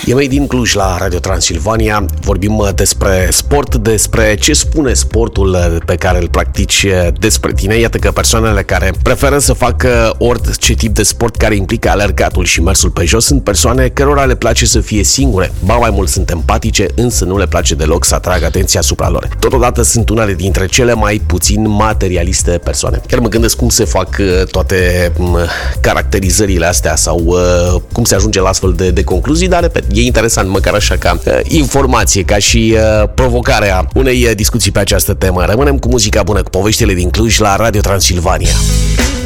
Ei din Cluj la Radio Transilvania. Vorbim despre sport, despre ce spune sportul pe care îl practici despre tine. Iată că persoanele care preferă să facă orice tip de sport care implică alergatul și mersul pe jos sunt persoane cărora le place să fie singure. Ba mai mult sunt empatice, însă nu le place deloc să atragă atenția asupra lor. Totodată sunt unele dintre cele mai puțin materialiste persoane. Chiar mă gândesc cum se fac toate caracterizările astea sau cum se ajunge la astfel de concluzii, dar repet, e interesant măcar așa ca informație, ca și provocarea unei discuții pe această temă. Rămânem cu muzica bună, cu poveștile din Cluj la Radio Transilvania.